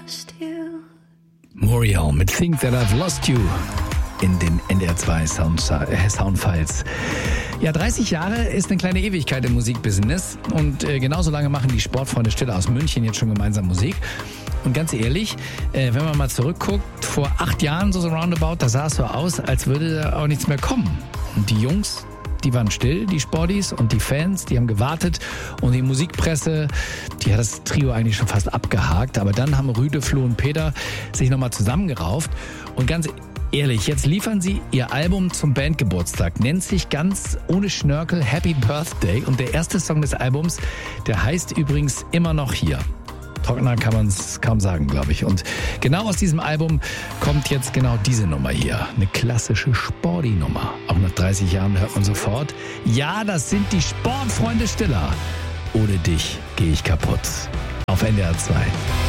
lost you. Muriel mit Think That I've Lost You in den NDR 2 Soundfiles. Ja, 30 Jahre ist eine kleine Ewigkeit im Musikbusiness und genauso lange machen die Sportfreunde Stiller aus München jetzt schon gemeinsam Musik. Und ganz ehrlich, wenn man mal zurückguckt, vor 8 Jahren so roundabout, da sah es so aus, als würde da auch nichts mehr kommen. Und die Jungs, die waren still, die Sportis, und die Fans, die haben gewartet, und die Musikpresse, die hat das Trio eigentlich schon fast abgehakt. Aber dann haben Rüde, Flo und Peter sich nochmal zusammengerauft und ganz ehrlich, jetzt liefern sie ihr Album zum Bandgeburtstag, nennt sich ganz ohne Schnörkel Happy Birthday, und der erste Song des Albums, der heißt übrigens Immer noch hier. Trockener kann man es kaum sagen, glaube ich. Und genau aus diesem Album kommt jetzt genau diese Nummer hier. Eine klassische Sporty-Nummer. Auch nach 30 Jahren hört man sofort, ja, das sind die Sportfreunde Stiller. Ohne dich gehe ich kaputt. Auf NDR 2.